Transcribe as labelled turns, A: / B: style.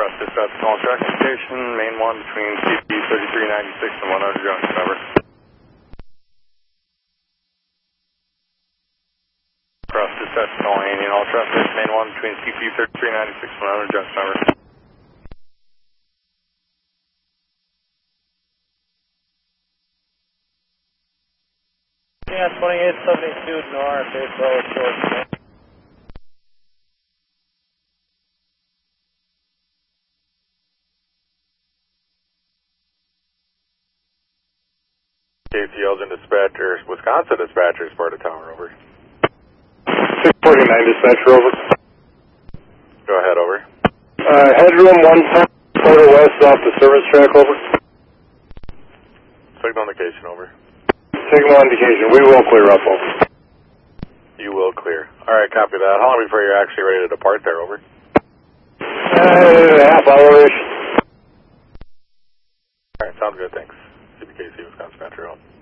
A: Cross dispatch call tracking station, main 1 between CP 3396 and 100 junction, over. Cross dispatch calling Indian all traffic, main 1 between CP 3396 and 100 junction, over.
B: Yeah, 2872 north, April short.
A: KC Elgin dispatcher, Wisconsin dispatcher, Sparta Tower, over.
C: 649 dispatcher, over.
A: Go ahead, over.
C: Headroom 110, quarter west off the service track, over.
A: Signal indication, over.
C: Signal indication, we will clear up, over.
A: You will clear. Alright, copy that. How long before you're actually ready to depart there, over?
C: Half hour-ish.
A: Alright, sounds good, thanks. CPKC, Wisconsin Metro.